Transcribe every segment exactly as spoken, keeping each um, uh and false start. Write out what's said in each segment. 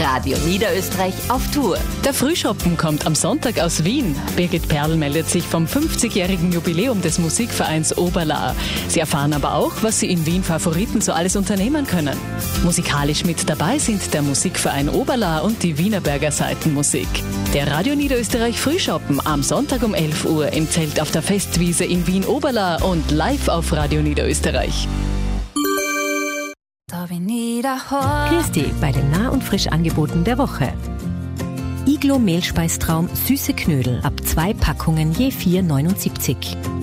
Radio Niederösterreich auf Tour. Der Frühschoppen kommt am Sonntag aus Wien. Birgit Perl meldet sich vom fünfzigjährigen Jubiläum des Musikvereins Oberla. Sie erfahren aber auch, was Sie in Wien Favoriten so alles unternehmen können. Musikalisch mit dabei sind der Musikverein Oberla und die Wienerberger Seitenmusik. Der Radio Niederösterreich Frühschoppen am Sonntag um elf Uhr im Zelt auf der Festwiese in Wien-Oberla und live auf Radio Niederösterreich. Christi bei den Nah- und Frisch-Angeboten der Woche. Iglo Mehlspeistraum süße Knödel ab zwei Packungen je vier neunundsiebzig.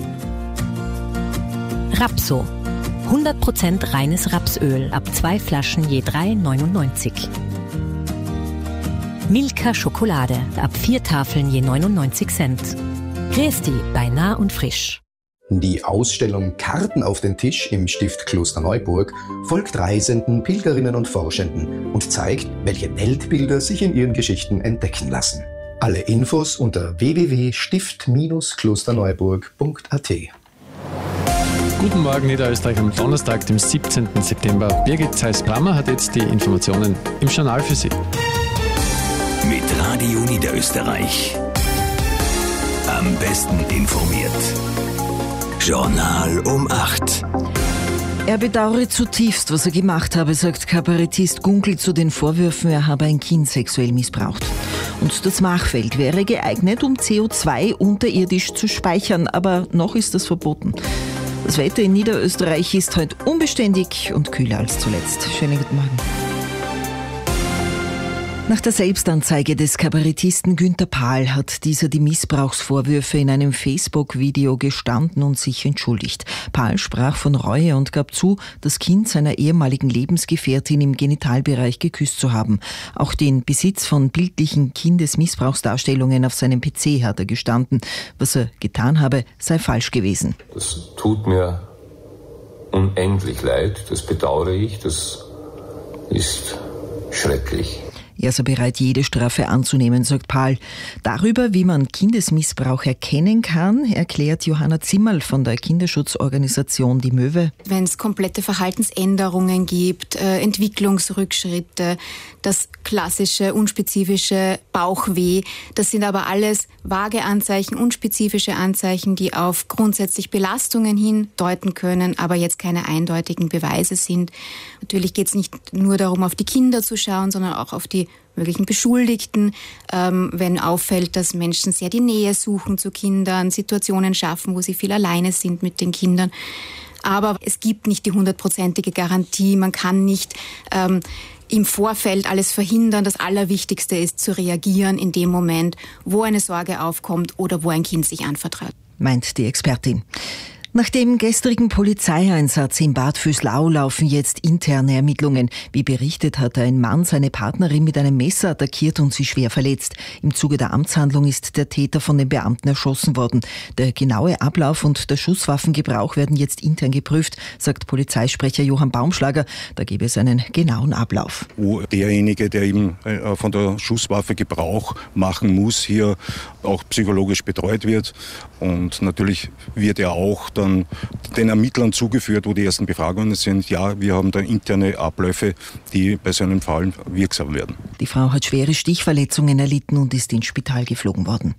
Rapso hundert Prozent reines Rapsöl ab zwei Flaschen je drei neunundneunzig. Milka Schokolade ab vier Tafeln je neunundneunzig Cent. Christi bei Nah und Frisch. Die Ausstellung Karten auf den Tisch im Stift Klosterneuburg folgt Reisenden, Pilgerinnen und Forschenden und zeigt, welche Weltbilder sich in ihren Geschichten entdecken lassen. Alle Infos unter w w w punkt stift klosterneuburg punkt a t. Guten Morgen Niederösterreich am Donnerstag, dem siebzehnten September. Birgit Zeiss-Brammer hat jetzt die Informationen im Journal für Sie. Mit Radio Niederösterreich. Am besten informiert. Journal um acht. Er bedauere zutiefst, was er gemacht habe, sagt Kabarettist Gunkel zu den Vorwürfen, er habe ein Kind sexuell missbraucht. Und das Machfeld wäre geeignet, um C O zwei unterirdisch zu speichern, aber noch ist das verboten. Das Wetter in Niederösterreich ist heute unbeständig und kühler als zuletzt. Schönen guten Morgen. Nach der Selbstanzeige des Kabarettisten Günther Pahl hat dieser die Missbrauchsvorwürfe in einem Facebook-Video gestanden und sich entschuldigt. Pahl sprach von Reue und gab zu, das Kind seiner ehemaligen Lebensgefährtin im Genitalbereich geküsst zu haben. Auch den Besitz von bildlichen Kindesmissbrauchsdarstellungen auf seinem P C hat er gestanden. Was er getan habe, sei falsch gewesen. Das tut mir unendlich leid, das bedauere ich, das ist schrecklich. Er sei bereit, jede Strafe anzunehmen, sagt Pahl. Darüber, wie man Kindesmissbrauch erkennen kann, erklärt Johanna Zimmerl von der Kinderschutzorganisation Die Möwe. Wenn es komplette Verhaltensänderungen gibt, äh, Entwicklungsrückschritte, das klassische, unspezifische Bauchweh, das sind aber alles vage Anzeichen, unspezifische Anzeichen, die auf grundsätzlich Belastungen hindeuten können, aber jetzt keine eindeutigen Beweise sind. Natürlich geht es nicht nur darum, auf die Kinder zu schauen, sondern auch auf die möglichen Beschuldigten, ähm, wenn auffällt, dass Menschen sehr die Nähe suchen zu Kindern, Situationen schaffen, wo sie viel alleine sind mit den Kindern. Aber es gibt nicht die hundertprozentige Garantie. Man kann nicht ähm, im Vorfeld alles verhindern. Das Allerwichtigste ist zu reagieren in dem Moment, wo eine Sorge aufkommt oder wo ein Kind sich anvertraut. Meint die Expertin. Nach dem gestrigen Polizeieinsatz in Bad Vöslau laufen jetzt interne Ermittlungen. Wie berichtet, hat ein Mann seine Partnerin mit einem Messer attackiert und sie schwer verletzt. Im Zuge der Amtshandlung ist der Täter von den Beamten erschossen worden. Der genaue Ablauf und der Schusswaffengebrauch werden jetzt intern geprüft, sagt Polizeisprecher Johann Baumschlager. Da gäbe es einen genauen Ablauf. Wo derjenige, der eben von der Schusswaffe Gebrauch machen muss, hier auch psychologisch betreut wird. Und natürlich wird er auch dann den Ermittlern zugeführt, wo die ersten Befragungen sind. Ja, wir haben da interne Abläufe, die bei so einem Fall wirksam werden. Die Frau hat schwere Stichverletzungen erlitten und ist ins Spital geflogen worden.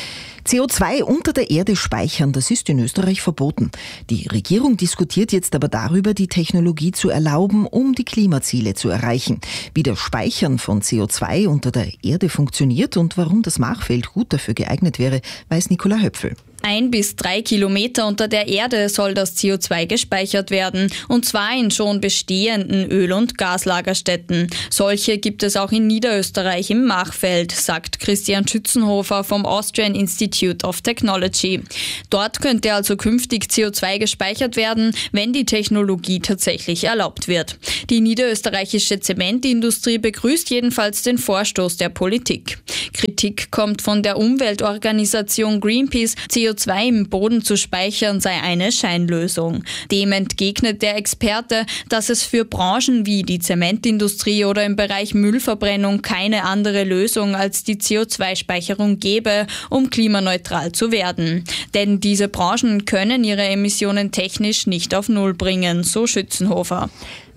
C O zwei unter der Erde speichern, das ist in Österreich verboten. Die Regierung diskutiert jetzt aber darüber, die Technologie zu erlauben, um die Klimaziele zu erreichen. Wie das Speichern von C O zwei unter der Erde funktioniert und warum das Machfeld gut dafür geeignet wäre, weiß Nicola Höpfel. Ein bis drei Kilometer unter der Erde soll das C O zwei gespeichert werden, und zwar in schon bestehenden Öl- und Gaslagerstätten. Solche gibt es auch in Niederösterreich im Machfeld, sagt Christian Schützenhofer vom Austrian Institute of Technology. Dort könnte also künftig C O zwei gespeichert werden, wenn die Technologie tatsächlich erlaubt wird. Die niederösterreichische Zementindustrie begrüßt jedenfalls den Vorstoß der Politik. Kritik kommt von der Umweltorganisation Greenpeace, C O zwei im Boden zu speichern sei eine Scheinlösung. Dem entgegnet der Experte, dass es für Branchen wie die Zementindustrie oder im Bereich Müllverbrennung keine andere Lösung als die C O zwei Speicherung gäbe, um klimaneutral zu werden. Denn diese Branchen können ihre Emissionen technisch nicht auf Null bringen, so Schützenhofer.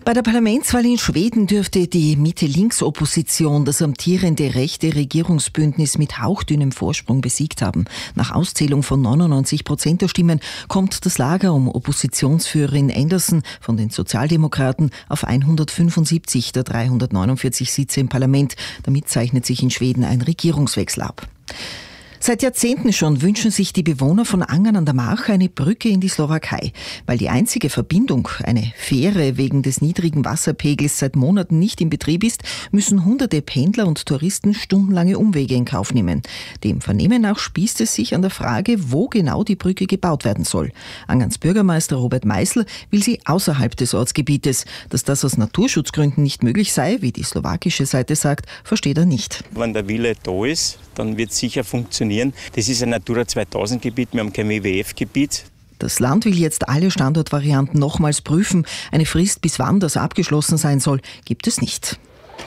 Bei der Parlamentswahl in Schweden dürfte die Mitte-Links-Opposition das amtierende rechte Regierungsbündnis mit hauchdünnem Vorsprung besiegt haben. Nach Auszählung von neunundneunzig Prozent der Stimmen kommt das Lager um Oppositionsführerin Andersson von den Sozialdemokraten auf hundertfünfundsiebzig der dreihundertneunundvierzig Sitze im Parlament. Damit zeichnet sich in Schweden ein Regierungswechsel ab. Seit Jahrzehnten schon wünschen sich die Bewohner von Angern an der March eine Brücke in die Slowakei. Weil die einzige Verbindung, eine Fähre, wegen des niedrigen Wasserpegels seit Monaten nicht in Betrieb ist, müssen hunderte Pendler und Touristen stundenlange Umwege in Kauf nehmen. Dem Vernehmen nach spießt es sich an der Frage, wo genau die Brücke gebaut werden soll. Angerns Bürgermeister Robert Meisel will sie außerhalb des Ortsgebietes. Dass das aus Naturschutzgründen nicht möglich sei, wie die slowakische Seite sagt, versteht er nicht. Wenn der Wille da ist, dann wird es sicher funktionieren. Das ist ein Natura zweitausend Gebiet, wir haben kein W W F-Gebiet. Das Land will jetzt alle Standortvarianten nochmals prüfen. Eine Frist, bis wann das abgeschlossen sein soll, gibt es nicht.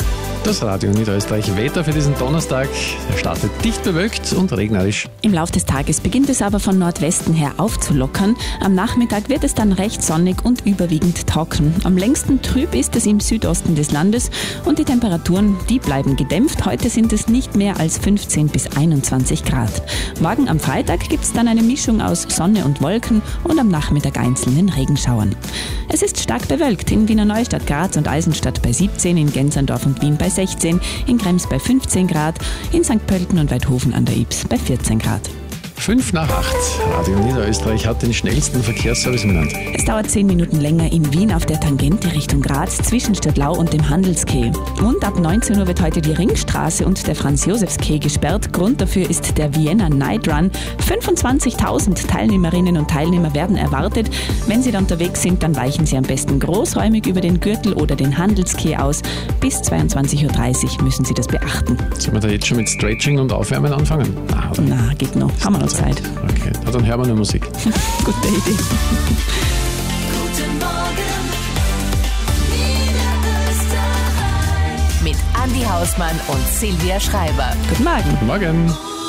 Das Radio Niederösterreich Wetter für diesen Donnerstag startet dicht bewölkt und regnerisch. Im Laufe des Tages beginnt es aber von Nordwesten her aufzulockern. Am Nachmittag wird es dann recht sonnig und überwiegend trocken. Am längsten trüb ist es im Südosten des Landes und die Temperaturen, die bleiben gedämpft. Heute sind es nicht mehr als fünfzehn bis einundzwanzig Grad. Morgen am Freitag gibt es dann eine Mischung aus Sonne und Wolken und am Nachmittag einzelnen Regenschauern. Es ist stark bewölkt in Wiener Neustadt, Graz und Eisenstadt bei siebzehn, in Gensandorf und Wien bei sechzehn, in Krems bei fünfzehn Grad, in Sankt Pölten und Weidhofen an der Ybbs bei vierzehn Grad. Fünf nach acht. Radio Niederösterreich hat den schnellsten Verkehrsservice im Land. Es dauert zehn Minuten länger in Wien auf der Tangente Richtung Graz zwischen Stadtlau und dem Handelskeh. Und ab neunzehn Uhr wird heute die Ringstraße und der Franz-Josefs-Keh gesperrt. Grund dafür ist der Vienna Night Run. fünfundzwanzigtausend Teilnehmerinnen und Teilnehmer werden erwartet. Wenn Sie da unterwegs sind, dann weichen Sie am besten großräumig über den Gürtel oder den Handelskeh aus. Bis zweiundzwanzig Uhr dreißig müssen Sie das beachten. Sollen wir da jetzt schon mit Stretching und Aufwärmen anfangen? Na, oder? Na geht noch. Haben wir noch Zeit. Okay, na, dann hören wir nur Musik. Gute Idee. Guten Morgen, Niederösterreich. Mit Andi Hausmann und Silvia Schreiber. Guten Morgen. Guten Morgen.